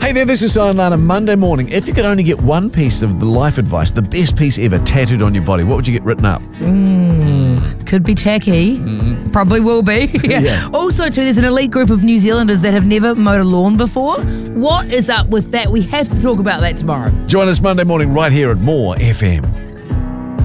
Hey there, this is Simon Lana. Monday morning. If you could only get one piece of the life advice, the best piece ever, tattooed on your body, what would you get written up? Could be tacky. Probably will be. Yeah. Also, too, there's an elite group of New Zealanders that have never mowed a lawn before. What is up with that? We have to talk about that tomorrow. Join us Monday morning right here at More FM.